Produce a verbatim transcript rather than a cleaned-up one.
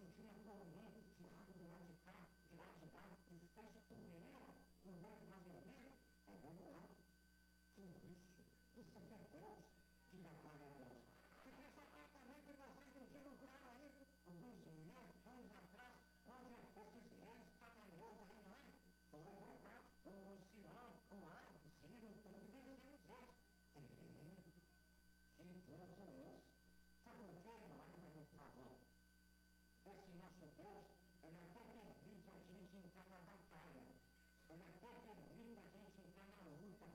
sentia no movimento, tirado do lado de cá, de lá de cá, distância com mulher, um metro mais vermelho, é do lado. Tudo isso, isso